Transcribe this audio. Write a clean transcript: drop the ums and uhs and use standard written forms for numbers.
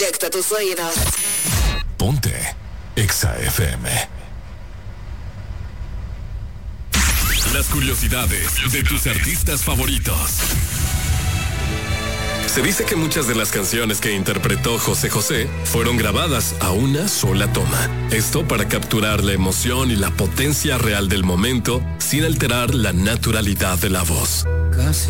directo a tus oídos. Ponte Exa FM. Las curiosidades de tus artistas favoritos. Se dice que muchas de las canciones que interpretó José José fueron grabadas a una sola toma. Esto para capturar la emoción y la potencia real del momento sin alterar la naturalidad de la voz. Casi